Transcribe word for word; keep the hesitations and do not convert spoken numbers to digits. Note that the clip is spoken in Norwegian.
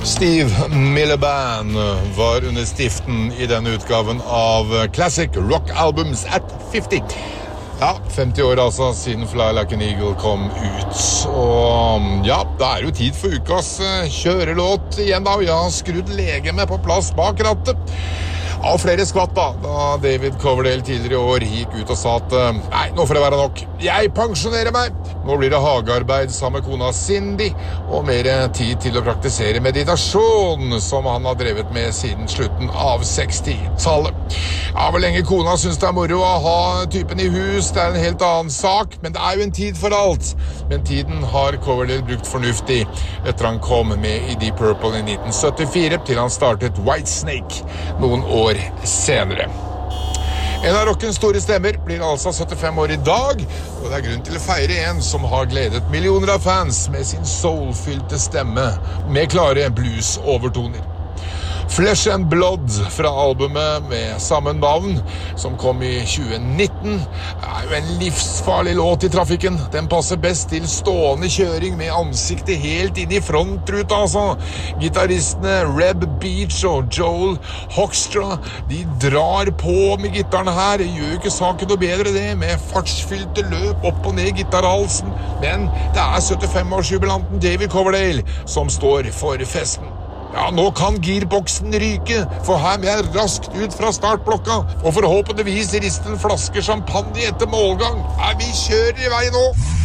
Steve Miller Band var under stiften i denne utgaven av Classic Rock Albums at femti. Ja, femti år altså siden Fly Like an Eagle kom ut. Og ja, det er jo tid for ukas kjørelåt igjen da. Jeg har skrudd legemet på plass bak rattet. Av flere skvatt da, da David Coverdale tidligere i år gikk ut og sa at nei, nå får det være nok. Jeg pensjonerer meg. Nå blir det hagearbeid sammen med kona Cindy, og mer tid til å praktisere meditasjon, som han har drevet med siden slutten av seksti-tallet. Ja, hvor lenge kona synes det er moro å ha typen i hus, det er en helt annen sak, men det er jo en tid for alt. Men tiden har Coverdale brukt fornuftig etter han kom med i Deep Purple i nitten syttifire, til han startet Whitesnake noen år senere. En av rockens store stemmer blir altså syttifem år i dag, og det er grunn til å feire en som har gledet millioner av fans med sin soulfylte stemme med klare blues-overtoner. Flesh and Blood fra albumet med samme navn, som kom i tjue nitten, er jo en livsfarlig låt i trafikken. Den passer best til stående kjøring med ansiktet helt inn i frontruta, altså. Gitaristene Reb Beach og Joel Hoekstra, de drar på med gitaren her. Det gjør jo ikke saken noe bedre det, med fartsfylte løp opp og ned gitarhalsen. Men det er syttifem-årsjubilanten David Coverdale som står for festen. Ja, nå kan girboksen ryke, for her må jeg raskt ut fra startblokka, og forhåpentligvis riste en flaske champagne etter målgang. Ja, vi kjører i vei nå!